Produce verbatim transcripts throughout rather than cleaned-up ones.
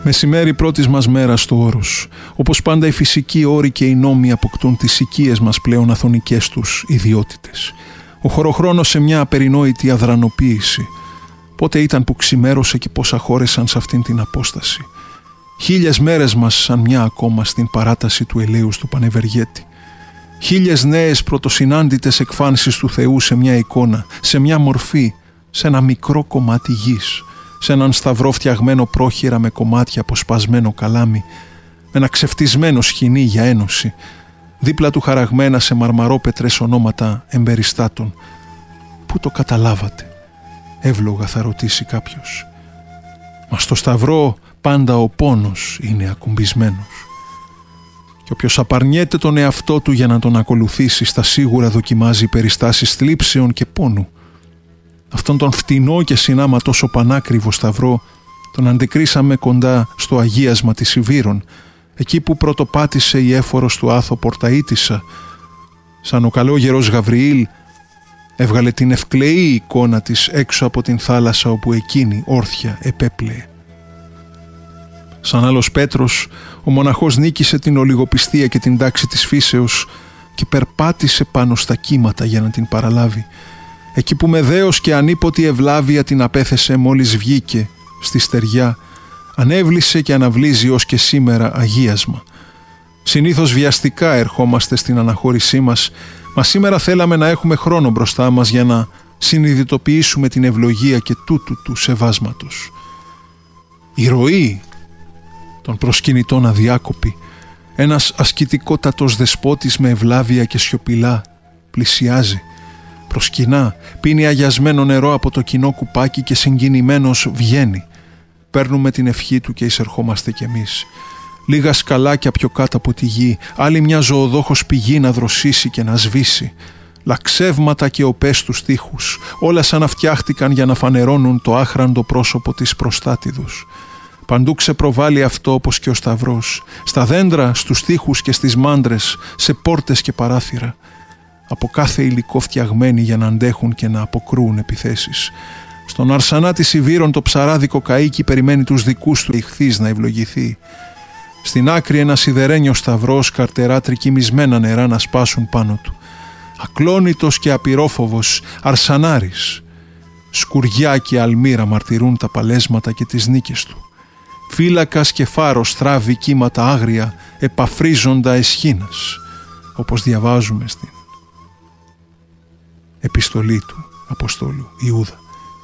Μεσημέρι πρώτης μας μέρας στο όρος. Όπως πάντα οι φυσικοί όροι και οι νόμοι αποκτούν τις οικίες μας πλέον αθωνικές τους ιδιότητες. Ο χωροχρόνος σε μια απερινόητη αδρανοποίηση. Πότε ήταν που ξημέρωσε και πόσα χώρεσαν σε αυτήν την απόσταση. Χίλιες μέρες μας σαν μια ακόμα στην παράταση του ελέους του Πανευεργέτη. Χίλιες νέες πρωτοσυνάντητες εκφάνσεις του Θεού σε μια εικόνα, σε μια μορφή, σε ένα μικρό κομμάτι γης, σε έναν σταυρό φτιαγμένο πρόχειρα με κομμάτια από σπασμένο καλάμι, με ένα ξεφτισμένο σχοινί για ένωση, δίπλα του χαραγμένα σε μαρμαρόπετρες ονόματα εμπεριστάτων. Πού το καταλάβατε, εύλογα θα ρωτήσει κάποιος. Μα στο σταυρό πάντα ο πόνος είναι ακουμπισμένος. Και όποιος απαρνιέται τον εαυτό του για να τον ακολουθήσει, στα σίγουρα δοκιμάζει περιστάσεις θλίψεων και πόνου. Αυτόν τον φτηνό και συνάμα τόσο πανάκριβο σταυρό τον αντικρίσαμε κοντά στο αγίασμα της Ιβύρων, εκεί που πρωτοπάτησε η έφορος του Άθο Πορταΐτισσα. Σαν ο καλόγερος Γαβριήλ έβγαλε την ευκλεή εικόνα της έξω από την θάλασσα όπου εκείνη όρθια επέπλεε. Σαν άλλος Πέτρος, ο μοναχός νίκησε την ολιγοπιστία και την τάξη της φύσεως και περπάτησε πάνω στα κύματα για να την παραλάβει. Εκεί που με δέος και ανίποτη ευλάβεια την απέθεσε μόλις βγήκε στη στεριά, ανέβλησε και αναβλύζει ως και σήμερα αγίασμα. Συνήθως βιαστικά ερχόμαστε στην αναχώρησή μας, μα σήμερα θέλαμε να έχουμε χρόνο μπροστά μας για να συνειδητοποιήσουμε την ευλογία και τούτου του σεβάσματος. Η ροή των προσκυνητών αδιάκοπη, ένας ασκητικότατος δεσπότης με ευλάβεια και σιωπηλά πλησιάζει. Προσκυνά, πίνει αγιασμένο νερό από το κοινό κουπάκι και συγκινημένος βγαίνει. Παίρνουμε την ευχή του και εισερχόμαστε κι εμείς. Λίγα σκαλάκια πιο κάτω από τη γη, άλλη μια ζωοδόχος πηγή να δροσίσει και να σβήσει. Λαξεύματα και οπές στους τοίχους, όλα σαν να φτιάχτηκαν για να φανερώνουν το άχραντο πρόσωπο της προστάτηδος. Παντού ξεπροβάλλει αυτό όπως και ο σταυρός, στα δέντρα, στους τοίχους και στις μάντρες, σε πόρτες και παράθυρα. Από κάθε υλικό φτιαγμένοι για να αντέχουν και να αποκρούουν επιθέσεις. Στον αρσανά της Ιβύρων το ψαράδικο καΐκι περιμένει τους δικούς του ηχθείς να ευλογηθεί. Στην άκρη ένα σιδερένιο σταυρός, καρτερά τρικυμισμένα νερά να σπάσουν πάνω του. Ακλόνητος και απειρόφοβος αρσανάρης. Σκουριά και αλμύρα μαρτυρούν τα παλέσματα και τις νίκες του. Φύλακας και φάρος θράβει κύματα άγρια, επαφρίζοντα εσχήνας, όπως διαβάζουμε στην επιστολή του Αποστόλου Ιούδα.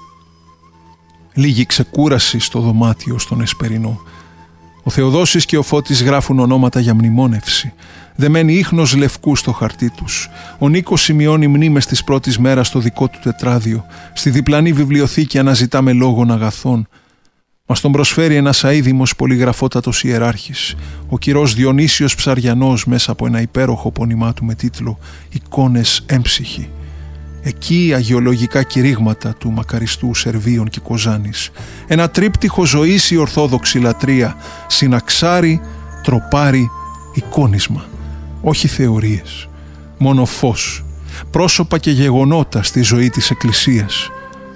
Λίγη ξεκούραση στο δωμάτιο στον Εσπερινό. Ο Θεοδόσης και ο Φώτης γράφουν ονόματα για μνημόνευση. Δεμένοι ίχνος λευκού στο χαρτί τους. Ο Νίκος σημειώνει μνήμες της πρώτης μέρας στο δικό του τετράδιο. Στη διπλανή βιβλιοθήκη αναζητά με λόγων αγαθών. Μας τον προσφέρει ένας αείδημος πολυγραφότατος ιεράρχης, ο κυρός Διονύσιος Ψαριανός, μέσα από ένα υπέροχο πόνημά του με τίτλο «Εικόνες έμψυχοι». Εκεί αγιολογικά κηρύγματα του μακαριστού Σερβίων και Κοζάνης. Ένα τρίπτυχο ζωής η ορθόδοξη λατρεία, συναξάρι, τροπάρι, εικόνισμα. Όχι θεωρίες, μόνο φως, πρόσωπα και γεγονότα στη ζωή της Εκκλησίας.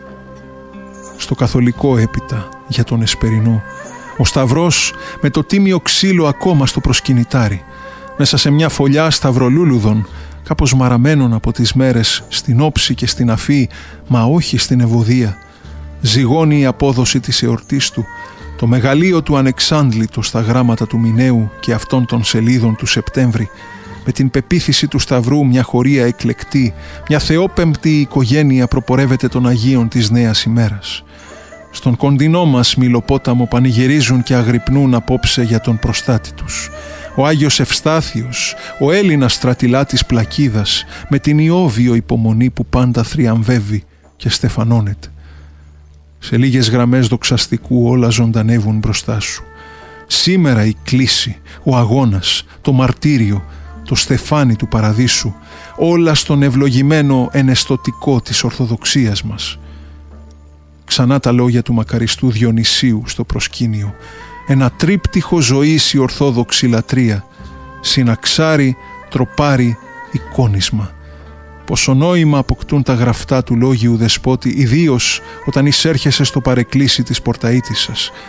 Στο καθολικό έπειτα για τον Εσπερινό, ο σταυρός με το τίμιο ξύλο ακόμα στο προσκυνητάρι, μέσα σε μια φωλιά σταυρολούλουδων, κάπως μαραμένων από τις μέρες στην όψη και στην αφή, μα όχι στην ευωδία, ζυγώνει η απόδοση της εορτής του, το μεγαλείο του ανεξάντλητο στα γράμματα του Μινέου και αυτών των σελίδων του Σεπτέμβρη, με την πεποίθηση του Σταυρού μια χωρία εκλεκτή, μια θεόπεμπτη οικογένεια προπορεύεται των Αγίων της νέας ημέρας. Στον κοντινό μας Μιλοπόταμο πανηγυρίζουν και αγρυπνούν απόψε για τον προστάτη τους. Ο Άγιος Ευστάθιος, ο Έλληνας στρατηλάτης Πλακίδας, με την ιόβιο υπομονή που πάντα θριαμβεύει και στεφανώνεται. Σε λίγες γραμμές δοξαστικού όλα ζωντανεύουν μπροστά σου. Σήμερα η κλίση, ο αγώνας, το μαρτύριο, το στεφάνι του παραδείσου, όλα στον ευλογημένο ενεστωτικό της Ορθοδοξίας μας. Ξανά τα λόγια του μακαριστού Διονυσίου στο προσκήνιο. Ένα τρίπτυχο ζωής η Ορθόδοξη λατρεία, συναξάρι, τροπάρι, εικόνισμα. Πόσο νόημα αποκτούν τα γραφτά του λόγιου δεσπότη, ιδίως όταν εισέρχεσαι στο παρεκκλήσι της Πορταΐτισσας.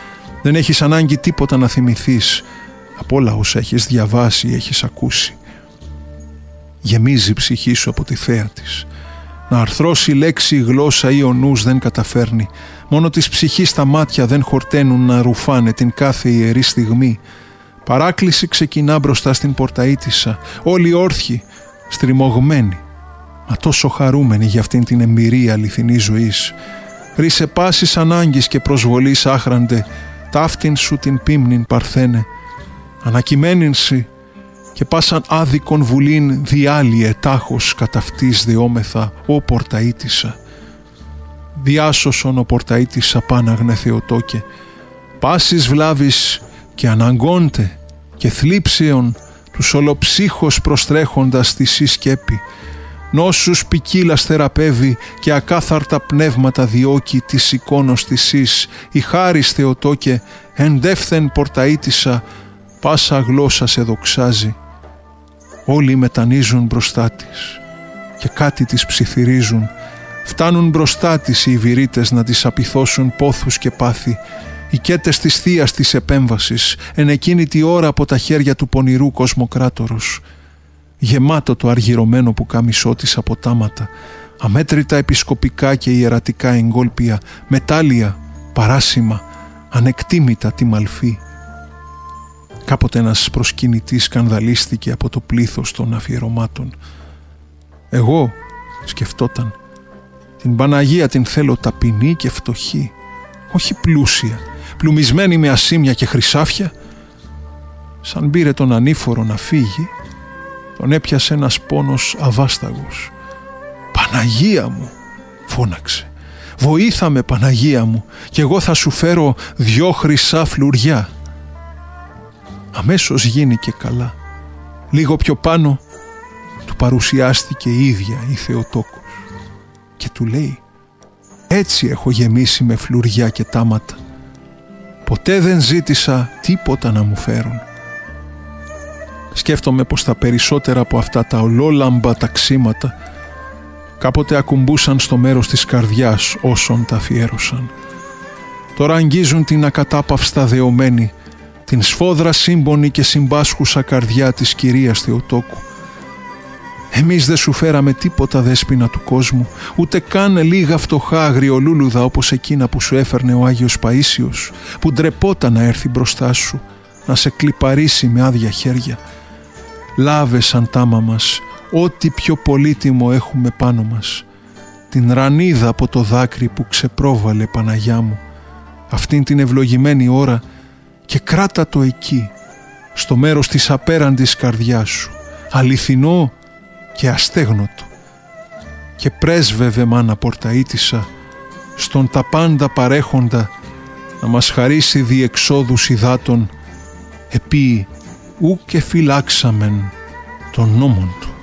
Δεν έχεις ανάγκη τίποτα να θυμηθείς από όλα όσα έχεις διαβάσει ή έχεις ακούσει. Γεμίζει η ψυχή σου από τη θέα της. Να αρθρώσει λέξη, η γλώσσα ή ο νους δεν καταφέρνει. Μόνο της ψυχής τα μάτια δεν χορταίνουν να ρουφάνε την κάθε ιερή στιγμή. Παράκληση ξεκινά μπροστά στην πορταΐτισσα, όλοι όρθιοι, στριμωγμένοι, μα τόσο χαρούμενοι για αυτήν την εμπειρία αληθινής ζωής. Ρίσε πάσης ανάγκης και προσβολής άχραντε, ταύτην σου την πίμνην παρθένε, ανακειμένην σοι και πάσαν άδικον βουλήν διάλυε τάχος κατά αυτής δεόμεθα, ο πορταΐτισσα. Διάσωσον ο πορταΐτισσα πάναγνε Θεοτόκε, πάσης βλάβης και αναγκόντε και θλίψεων τους ολοψύχως προστρέχοντας τη σύ σκέπη, νόσους ποικίλας θεραπεύει και ακάθαρτα πνεύματα διώκει της εικόνος της εις, η χάρις Θεοτόκε, εντεύθεν πορταΐτισσα, πάσα γλώσσα σε δοξάζει. Όλοι μετανίζουν μπροστά της και κάτι της ψιθυρίζουν, φτάνουν μπροστά της οι ιβηρίτες να της απειθώσουν πόθους και πάθη, οι κέτες της θείας της επέμβασης, εν εκείνη τη ώρα από τα χέρια του πονηρού κοσμοκράτορος. Γεμάτο το αργυρωμένο πουκάμισό της από τάματα, αμέτρητα επισκοπικά και ιερατικά εγκόλπια, μετάλλια, παράσημα, ανεκτήμητα τη μαλφή. Κάποτε ένας προσκυνητής σκανδαλίστηκε από το πλήθος των αφιερωμάτων. «Εγώ», σκεφτόταν, «την Παναγία την θέλω ταπεινή και φτωχή, όχι πλούσια, πλουμισμένη με ασήμια και χρυσάφια». Σαν πήρε τον ανήφορο να φύγει, τον έπιασε ένας πόνος αβάσταγος. «Παναγία μου», φώναξε, «βοήθα με Παναγία μου και εγώ θα σου φέρω δυο χρυσά φλουριά». Αμέσως γίνηκε καλά. Λίγο πιο πάνω του παρουσιάστηκε η ίδια η Θεοτόκος και του λέει «Έτσι έχω γεμίσει με φλουριά και τάματα. Ποτέ δεν ζήτησα τίποτα να μου φέρουν». Σκέφτομαι πως τα περισσότερα από αυτά τα ολόλαμπα ταξίματα κάποτε ακουμπούσαν στο μέρος της καρδιάς όσων τα αφιέρωσαν. Τώρα αγγίζουν την ακατάπαυστα δεωμένη, την σφόδρα σύμπονη και συμπάσχουσα καρδιά της Κυρίας Θεοτόκου. Εμείς δεν σου φέραμε τίποτα, δέσποινα του κόσμου, ούτε καν λίγα φτωχά αγριολούλουδα όπως εκείνα που σου έφερνε ο Άγιος Παΐσιος, που ντρεπόταν να έρθει μπροστά σου, να σε κλιπαρίσει με άδεια χέρια. Λάβε σαν τάμα μας ό,τι πιο πολύτιμο έχουμε πάνω μας, την ρανίδα από το δάκρυ που ξεπρόβαλε, Παναγιά μου, αυτήν την ευλογημένη ώρα, και κράτα το εκεί, στο μέρος της απέραντης καρδιάς σου, αληθινό και αστέγνωτο, και πρέσβευε, μάνα πορταΐτισσα, στον τα πάντα παρέχοντα να μας χαρίσει διεξόδους υδάτων, επί ου και φυλάξαμεν των νόμων του.